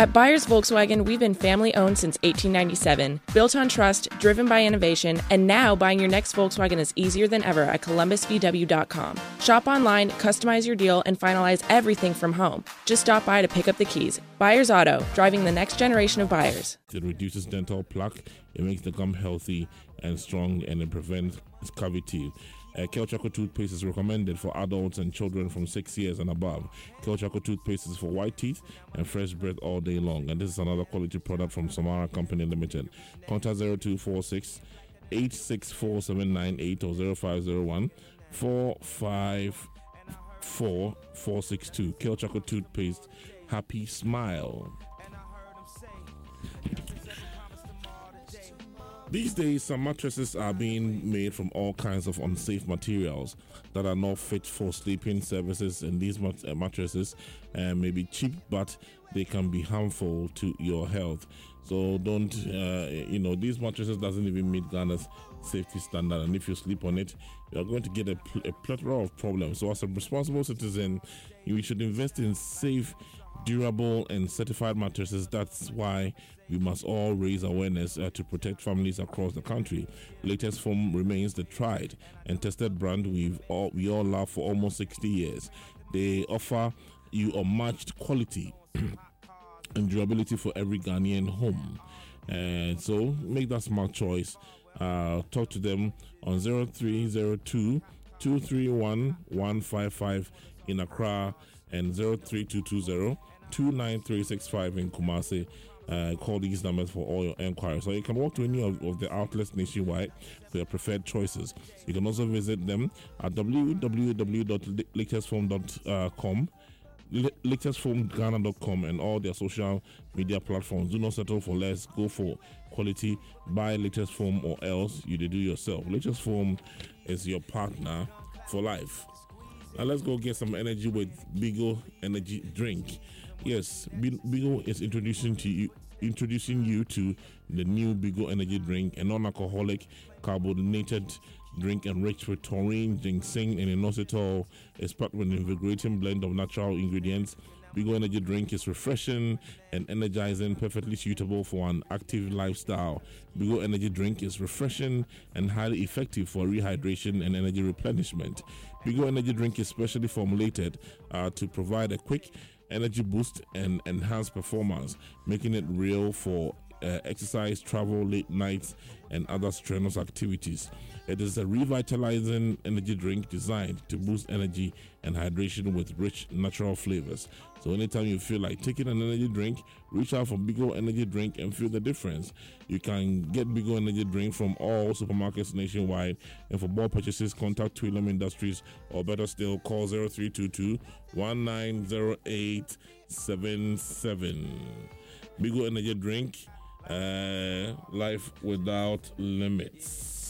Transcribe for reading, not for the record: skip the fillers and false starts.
At Byers Volkswagen, we've been family-owned since 1897, built on trust, driven by innovation, and now buying your next Volkswagen is easier than ever at columbusvw.com. Shop online, customize your deal, and finalize everything from home. Just stop by to pick up the keys. Byers Auto, driving the next generation of buyers. It reduces dental plaque, it makes the gum healthy and strong, and it prevents cavity. Kale Choco toothpaste is recommended for adults and children from 6 years and above. Kale Choco toothpaste is for white teeth and fresh breath all day long. And this is another quality product from Samara Company Limited. Contact 0246 864798 or 0501 454 462. Kale Choco toothpaste. Happy smile. These days, some mattresses are being made from all kinds of unsafe materials that are not fit for sleeping services, and these mattresses may be cheap, but they can be harmful to your health. So don't, these mattresses doesn't even meet Ghana's safety standard, and if you sleep on it, you're going to get a plethora of problems. So as a responsible citizen, you should invest in safe, durable and certified mattresses. That's why we must all raise awareness to protect families across the country. Latest Foam remains the tried and tested brand we all love for almost 60 years. They offer you unmatched quality and durability for every Ghanaian home. And so make that smart choice. Talk to them on 0302 231 155 in Accra and 03220 29365 in Kumasi. Call these numbers for all your enquiries. So you can walk to any of the outlets nationwide for your preferred choices. You can also visit them at www.latestfoam.com, latestfoamghana.com, and all their social media platforms. Do not settle for less. Go for quality. Buy Latest Foam or else you do yourself. Latest Foam is your partner for life. Now let's go get some energy with Bigo Energy Drink. Yes, Bigo is introducing you to the new Bigo Energy Drink, a non-alcoholic, carbonated drink enriched with taurine, ginseng, and inositol. It's packed with an invigorating blend of natural ingredients. Bigo Energy Drink is refreshing and energizing, perfectly suitable for an active lifestyle. Bigo Energy Drink is refreshing and highly effective for rehydration and energy replenishment. Bigo Energy Drink is specially formulated to provide a quick energy boost and enhance performance, making it real for exercise, travel, late nights, and other strenuous activities. It is a revitalizing energy drink designed to boost energy and hydration with rich natural flavors. So anytime you feel like taking an energy drink, reach out for Bigo Energy Drink and feel the difference. You can get Bigo Energy Drink from all supermarkets nationwide, and for more purchases, contact Twilum Industries, or better still, call 0322 190877. Bigo Energy Drink, life without limits.